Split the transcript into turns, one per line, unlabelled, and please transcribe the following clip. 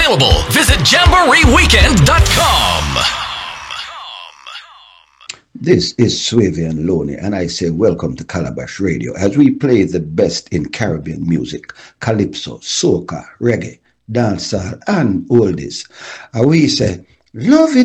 available. Visit JamboreeWeekend.com.
This is Swavian Loney, and I say welcome to Calabash Radio as we play the best in Caribbean music, calypso, soca, reggae, dancehall, and oldies. And we say, love it.